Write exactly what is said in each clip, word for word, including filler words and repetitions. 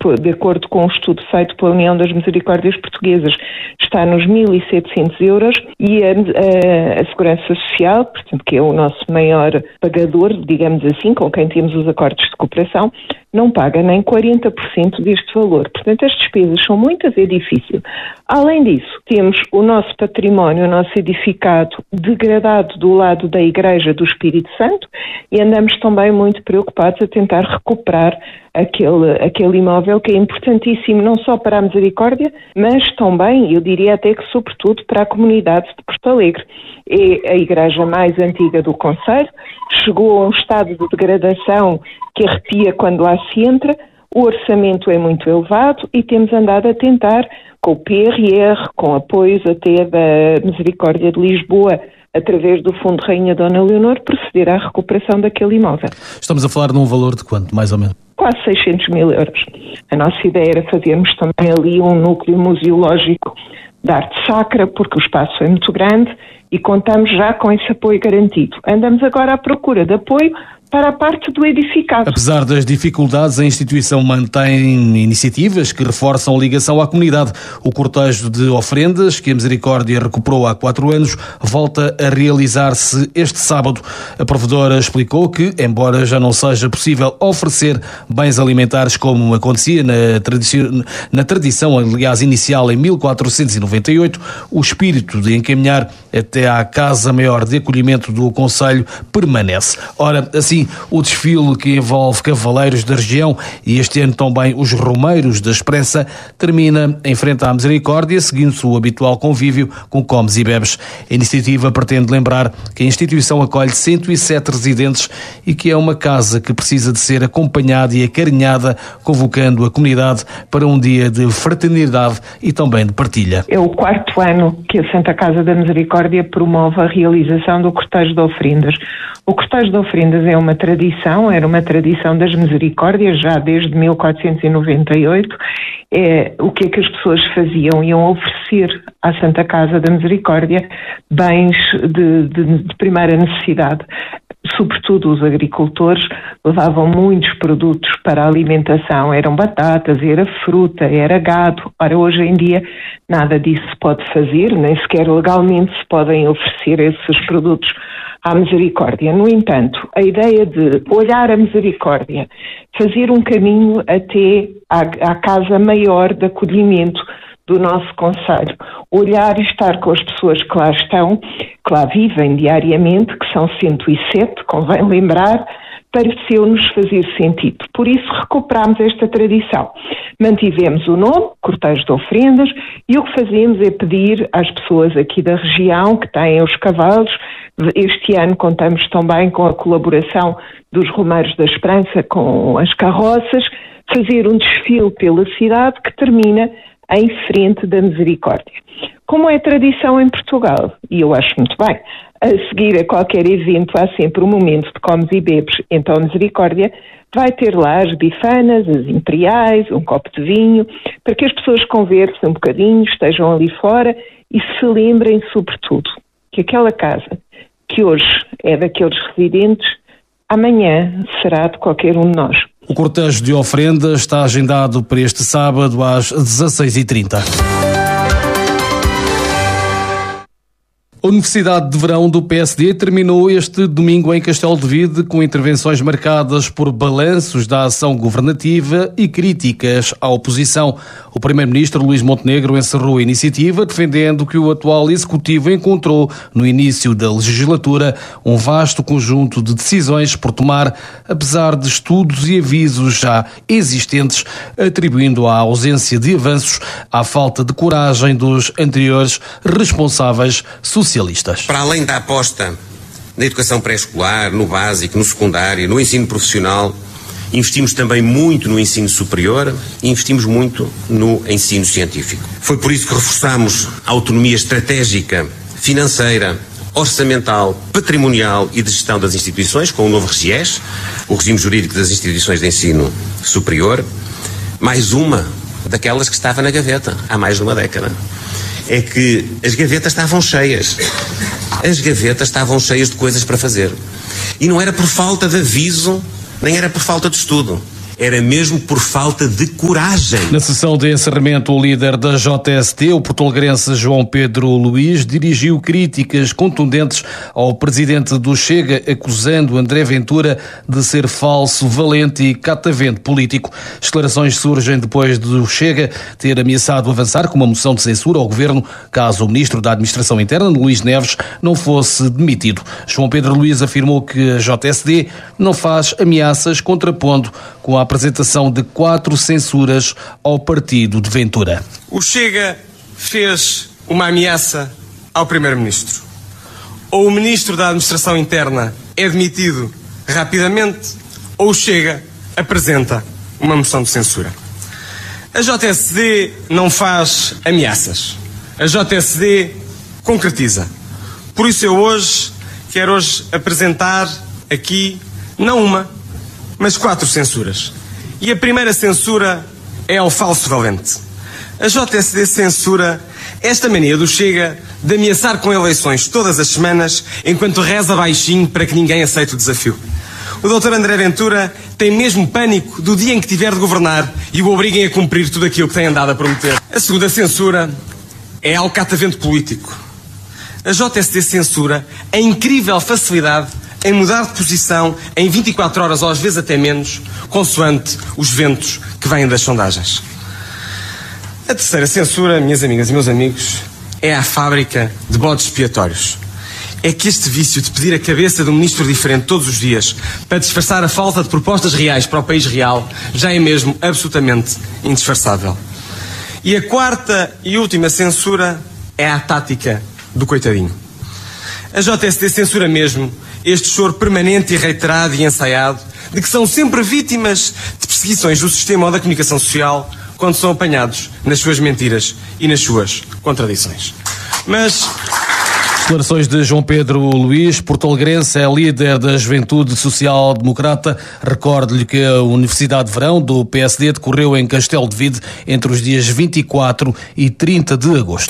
de acordo com um estudo feito pela União das Misericórdias Portuguesas, está nos mil e setecentos euros e a, a, a Segurança Social, portanto, que é o nosso maior pagador, digamos assim, com quem temos os acordos de cooperação, não paga nem quarenta por cento deste valor. Portanto, as despesas são muitas e é difícil. Além disso, temos o nosso património, o nosso edificado degradado do lado da Igreja do Espírito Santo e andamos também muito preocupados a tentar recuperar aquele, aquele imóvel que é importantíssimo não só para a Misericórdia, mas também, eu diria até que sobretudo, para a comunidade de Porto Alegre. É a igreja mais antiga do concelho, chegou a um estado de degradação que arrepia quando lá se entra, o orçamento é muito elevado e temos andado a tentar, com o P R R, com apoios até da Misericórdia de Lisboa, através do Fundo Rainha Dona Leonor, proceder à recuperação daquele imóvel. Estamos a falar de um valor de quanto, mais ou menos? Quase seiscentos mil euros. A nossa ideia era fazermos também ali um núcleo museológico de arte sacra, porque o espaço é muito grande e contamos já com esse apoio garantido. Andamos agora à procura de apoio para a parte do edificado. Apesar das dificuldades, a instituição mantém iniciativas que reforçam a ligação à comunidade. O cortejo de ofrendas, que a Misericórdia recuperou há quatro anos, volta a realizar-se este sábado. A provedora explicou que, embora já não seja possível oferecer bens alimentares como acontecia na tradição, na tradição aliás, inicial em mil quatrocentos e noventa e oito, o espírito de encaminhar até à Casa Maior de Acolhimento do Concelho permanece. Ora, assim, o desfile que envolve cavaleiros da região e este ano também os romeiros da Expressa termina em frente à Misericórdia, seguindo-se o habitual convívio com comes e bebes. A iniciativa pretende lembrar que a instituição acolhe cento e sete residentes e que é uma casa que precisa de ser acompanhada e acarinhada, convocando a comunidade para um dia de fraternidade e também de partilha. É o quarto ano que a Santa Casa da Misericórdia promove a realização do cortejo de ofrendas. O cortejo de ofrendas é uma tradição, era uma tradição das Misericórdias já desde mil quatrocentos e noventa e oito. É, o que é que as pessoas faziam? Iam oferecer à Santa Casa da Misericórdia bens de, de, de primeira necessidade. Sobretudo os agricultores levavam muitos produtos para a alimentação, eram batatas, era fruta, era gado. Ora, hoje em dia nada disso se pode fazer, nem sequer legalmente se podem oferecer esses produtos à Misericórdia. No entanto, a ideia de olhar a Misericórdia, fazer um caminho até à, à Casa Maior de Acolhimento do nosso concelho, olhar e estar com as pessoas que lá estão, que lá vivem diariamente, que são cento e sete, convém lembrar, pareceu-nos fazer sentido. Por isso recuperámos esta tradição. Mantivemos o nome, cortejo de ofrendas, e o que fazemos é pedir às pessoas aqui da região que têm os cavalos. Este ano contamos também com a colaboração dos Romeiros da Esperança com as carroças, fazer um desfile pela cidade que termina em frente da Misericórdia. Como é tradição em Portugal, e eu acho muito bem, a seguir a qualquer evento há sempre um momento de comes e bebes, então a Misericórdia vai ter lá as bifanas, as imperiais, um copo de vinho, para que as pessoas conversem um bocadinho, estejam ali fora e se lembrem, sobretudo, que aquela casa que hoje é daqueles residentes, amanhã será de qualquer um de nós. O cortejo de ofrendas está agendado para este sábado às dezasseis e trinta. A Universidade de Verão do P S D terminou este domingo em Castelo de Vide com intervenções marcadas por balanços da ação governativa e críticas à oposição. O primeiro-ministro Luís Montenegro encerrou a iniciativa defendendo que o atual executivo encontrou no início da legislatura um vasto conjunto de decisões por tomar, apesar de estudos e avisos já existentes, atribuindo a ausência de avanços à falta de coragem dos anteriores responsáveis sociais. Para além da aposta na educação pré-escolar, no básico, no secundário, no ensino profissional, investimos também muito no ensino superior e investimos muito no ensino científico. Foi por isso que reforçamos a autonomia estratégica, financeira, orçamental, patrimonial e de gestão das instituições, com o novo REGIES, o Regime Jurídico das Instituições de Ensino Superior, mais uma daquelas que estava na gaveta há mais de uma década. É que as gavetas estavam cheias. As gavetas estavam cheias de coisas para fazer. E não era por falta de aviso, nem era por falta de estudo. era mesmo por falta de coragem. Na sessão de encerramento, o líder da J S D, o porto-alegrense João Pedro Luís, dirigiu críticas contundentes ao presidente do Chega, acusando André Ventura de ser falso, valente e catavento político. As declarações surgem depois do Chega ter ameaçado avançar com uma moção de censura ao governo caso o ministro da Administração Interna, Luís Neves, não fosse demitido. João Pedro Luís afirmou que a J S D não faz ameaças, contrapondo com a apresentação de quatro censuras ao partido de Ventura. O Chega fez uma ameaça ao primeiro-ministro. Ou o ministro da Administração Interna é demitido rapidamente, ou o Chega apresenta uma moção de censura. A J S D não faz ameaças. A J S D concretiza. Por isso eu hoje quero hoje apresentar aqui não uma, mas quatro censuras. E a primeira censura é ao falso valente. A J S D censura esta mania do Chega de ameaçar com eleições todas as semanas, enquanto reza baixinho para que ninguém aceite o desafio. O doutor André Ventura tem mesmo pânico do dia em que tiver de governar e o obriguem a cumprir tudo aquilo que tem andado a prometer. A segunda censura é ao catavento político. A J S D censura a incrível facilidade em mudar de posição em vinte e quatro horas ou às vezes até menos, consoante os ventos que vêm das sondagens. A terceira censura, minhas amigas e meus amigos, é a fábrica de bodes expiatórios. É que este vício de pedir a cabeça de um ministro diferente todos os dias para disfarçar a falta de propostas reais para o país real já é mesmo absolutamente indisfarçável. E a quarta e última censura é a tática do coitadinho. A J S D censura mesmo este choro permanente e reiterado e ensaiado de que são sempre vítimas de perseguições do sistema ou da comunicação social quando são apanhados nas suas mentiras e nas suas contradições. Mas... Declarações de João Pedro Luís, porto-alegrense, é líder da Juventude Social Democrata. Recordo-lhe que a Universidade de Verão do P S D decorreu em Castelo de Vide entre os dias vinte e quatro e trinta de agosto.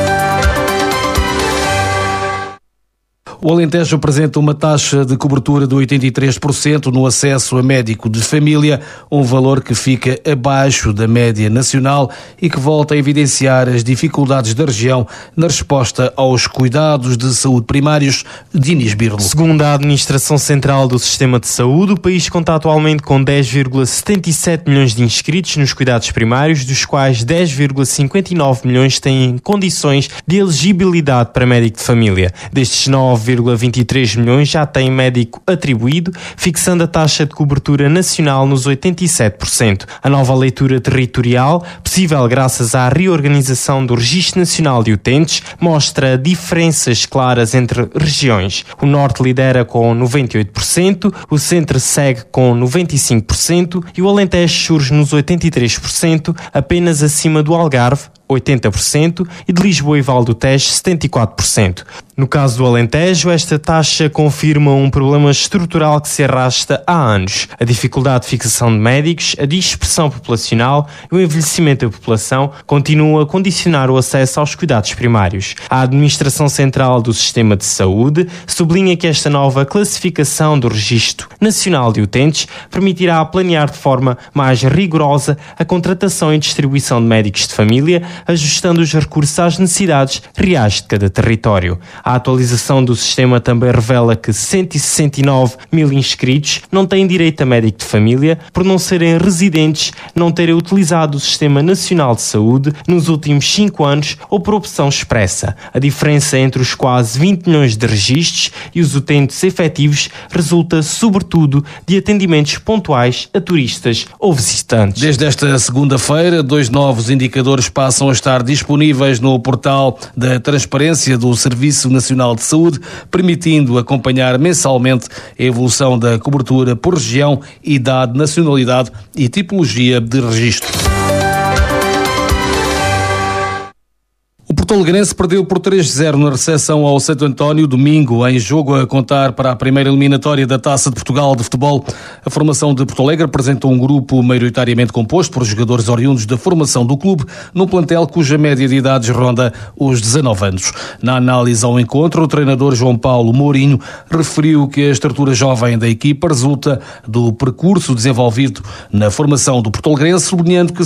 O Alentejo apresenta uma taxa de cobertura de oitenta e três por cento no acesso a médico de família, um valor que fica abaixo da média nacional e que volta a evidenciar as dificuldades da região na resposta aos cuidados de saúde primários. Dinis Birlo. Segundo a Administração Central do Sistema de Saúde, o país conta atualmente com dez vírgula setenta e sete milhões de inscritos nos cuidados primários, dos quais dez vírgula cinquenta e nove milhões têm condições de elegibilidade para médico de família. Destes nove vírgula vinte e três milhões já têm médico atribuído, fixando a taxa de cobertura nacional nos oitenta e sete por cento. A nova leitura territorial, possível graças à reorganização do Registro Nacional de Utentes, mostra diferenças claras entre regiões. O Norte lidera com noventa e oito por cento, o Centro segue com noventa e cinco por cento e o Alentejo surge nos oitenta e três por cento, apenas acima do Algarve, oitenta por cento, e de Lisboa e Val do Tejo, setenta e quatro por cento. No caso do Alentejo, esta taxa confirma um problema estrutural que se arrasta há anos. A dificuldade de fixação de médicos, a dispersão populacional e o envelhecimento da população continuam a condicionar o acesso aos cuidados primários. A Administração Central do Sistema de Saúde sublinha que esta nova classificação do Registro Nacional de Utentes permitirá planear de forma mais rigorosa a contratação e distribuição de médicos de família, ajustando os recursos às necessidades reais de cada território. A atualização do sistema também revela que cento e sessenta e nove mil inscritos não têm direito a médico de família por não serem residentes, não terem utilizado o Sistema Nacional de Saúde nos últimos cinco anos ou por opção expressa. A diferença entre os quase vinte milhões de registros e os utentes efetivos resulta, sobretudo, de atendimentos pontuais a turistas ou visitantes. Desde esta segunda-feira, dois novos indicadores passam a estar disponíveis no portal da Transparência do Serviço Nacional de Saúde, permitindo acompanhar mensalmente a evolução da cobertura por região, idade, nacionalidade e tipologia de registro. Porto Alegrense perdeu por três a zero na recepção ao Santo António, domingo, em jogo a contar para a primeira eliminatória da Taça de Portugal de Futebol. A formação de Porto Alegre apresentou um grupo maioritariamente composto por jogadores oriundos da formação do clube, num plantel cuja média de idades ronda os dezanove anos. Na análise ao encontro, o treinador João Paulo Mourinho referiu que a estrutura jovem da equipa resulta do percurso desenvolvido na formação do Porto Alegrense, sublinhando que